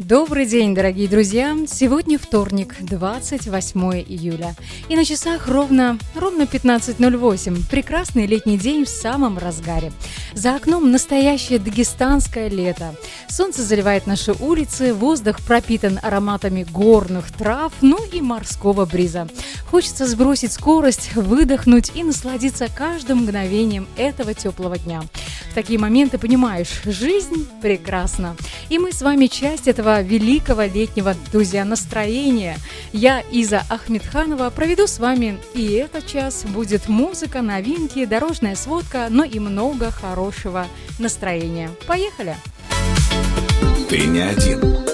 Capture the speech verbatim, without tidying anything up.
Добрый день, дорогие друзья! Сегодня вторник, двадцать восьмое июля. И на часах ровно, ровно пятнадцать ноль восемь. Прекрасный летний день в самом разгаре. За окном настоящее дагестанское лето. Солнце заливает наши улицы, воздух пропитан ароматами горных трав, ну и морского бриза. Хочется сбросить скорость, выдохнуть и насладиться каждым мгновением этого теплого дня. В такие моменты понимаешь, жизнь прекрасна. И мы с вами часть этого великого летнего, друзья, настроения. Я, Иза Ахмедханова, проведу с вами и этот час. Будет музыка, новинки, дорожная сводка, но и много хорошего настроения. Поехали! Ты не один.